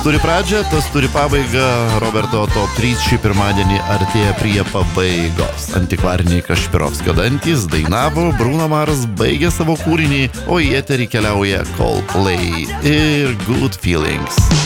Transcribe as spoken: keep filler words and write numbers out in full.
turi pradžią, tas turi pabaigą. Roberto Top trys šį pirmadienį artėja prie pabaigos. Antikvariniai Kašpirovskio dantys dainavo, Bruno Mars baigė savo kūrinį, o į eterį keliauja Coldplay ir Good Feelings.